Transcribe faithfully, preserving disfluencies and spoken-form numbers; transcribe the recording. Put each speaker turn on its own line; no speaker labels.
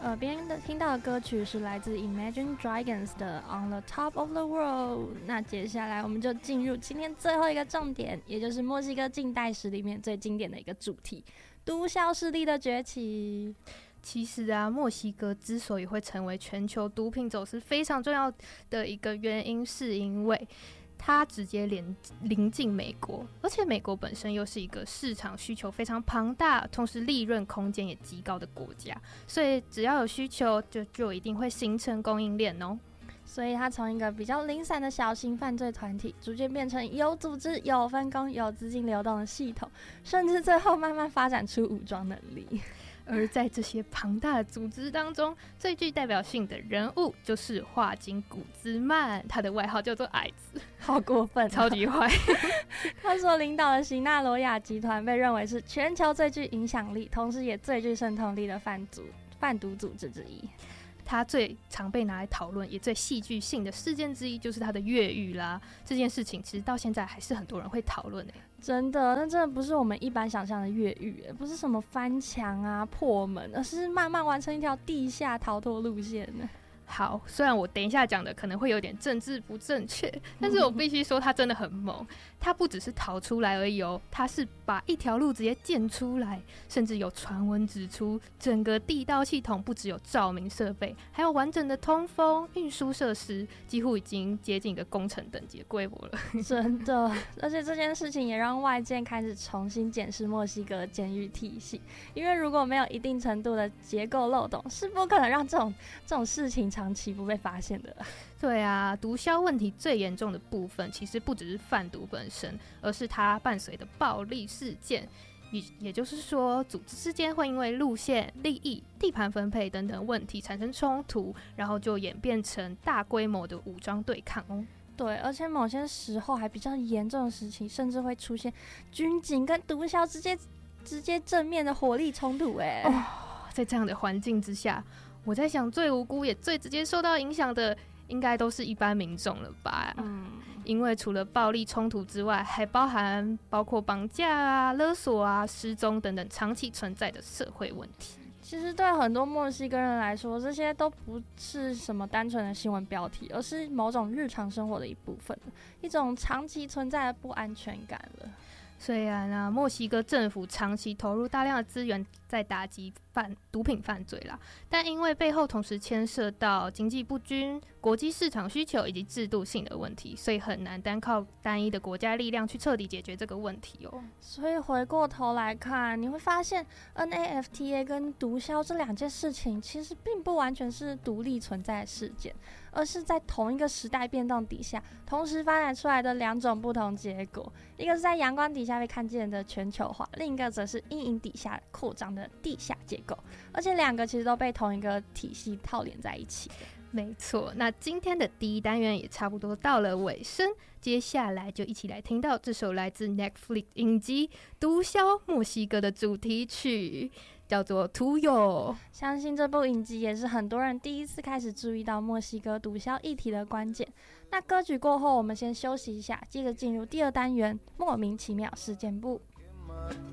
耳边的听到的歌曲是来自 Imagine Dragons 的 On the Top of the World。 那接下来我们就进入今天最后一个重点，也就是墨西哥近代史里面最经典的一个主题——毒枭势力的崛起。
其实啊，墨西哥之所以会成为全球毒品走私非常重要的一个原因，是因为它直接连邻近美国，而且美国本身又是一个市场需求非常庞大，同时利润空间也极高的国家，所以只要有需求就就一定会形成供应链哦。
所以它从一个比较零散的小型犯罪团体，逐渐变成有组织、有分工、有资金流动的系统，甚至最后慢慢发展出武装能力。
而在这些庞大的组织当中，最具代表性的人物就是华金古兹曼，他的外号叫做矮子。
好过分、啊、
超级坏
他所领导的西纳罗亚集团被认为是全球最具影响力，同时也最具渗透力的贩毒贩毒组织之一。
他最常被拿来讨论也最戏剧性的事件之一就是他的越狱啦，这件事情其实到现在还是很多人会讨论的。
真的，那真的不是我们一般想象的越狱，不是什么翻墙啊破门，而是慢慢完成一条地下逃脱路线。
好，虽然我等一下讲的可能会有点政治不正确，但是我必须说他真的很猛。他不只是逃出来而已哦，他是把一条路直接建出来，甚至有传闻指出整个地道系统不只有照明设备，还有完整的通风运输设施，几乎已经接近一个工程等级的规模了。
真的，而且这件事情也让外界开始重新检视墨西哥的监狱体系，因为如果没有一定程度的结构漏洞，是不可能让这种这种事情长期不被发现的。
对啊，毒枭问题最严重的部分其实不只是贩毒本身，而是它伴随的暴力事件，也也就是说组织之间会因为路线、利益、地盘分配等等问题产生冲突，然后就演变成大规模的武装对抗哦。
对，而且某些时候还比较严重的时期，甚至会出现军警跟毒枭直接直接正面的火力冲突。哎、哦，
在这样的环境之下，我在想最无辜也最直接受到影响的应该都是一般民众了吧。嗯，因为除了暴力冲突之外，还包含包括绑架啊、勒索啊、失踪等等长期存在的社会问题。
其实对很多墨西哥人来说，这些都不是什么单纯的新闻标题，而是某种日常生活的一部分，一种长期存在的不安全感了。
虽然啊，墨西哥政府长期投入大量的资源在打击贩毒品犯罪啦，但因为背后同时牵涉到经济不均、国际市场需求以及制度性的问题，所以很难单靠单一的国家力量去彻底解决这个问题哦。
所以回过头来看，你会发现 N A F T A 跟毒枭这两件事情其实并不完全是独立存在的事件，而是在同一个时代变动底下同时发展出来的两种不同结果。一个是在阳光底下被看见的全球化，另一个则是阴影底下扩张的地下结构，而且两个其实都被同一个体系套连在一起的。
没错，那今天的第一单元也差不多到了尾声，接下来就一起来听到这首来自 Netflix 影集《毒枭墨西哥》的主题曲，叫做《Tuyo》。
相信这部影集也是很多人第一次开始注意到墨西哥毒枭议题的关键。那歌曲过后，我们先休息一下，接着进入第二单元莫名其妙事件部。